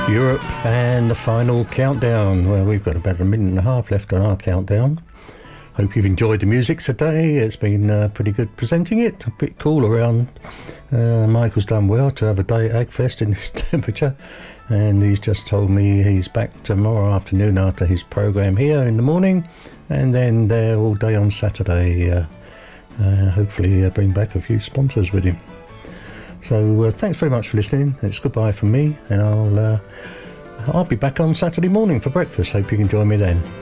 Europe and the final countdown. Well, we've got about a minute and a half left on our countdown. Hope you've enjoyed the music today. It's been pretty good presenting it. A bit cool around. Michael's done well to have a day at Agfest in this temperature, and he's just told me he's back tomorrow afternoon after his program here in the morning, and then there all day on Saturday. Hopefully bring back a few sponsors with him. So thanks very much for listening. It's goodbye from me, and I'll be back on Saturday morning for breakfast. Hope you can join me then.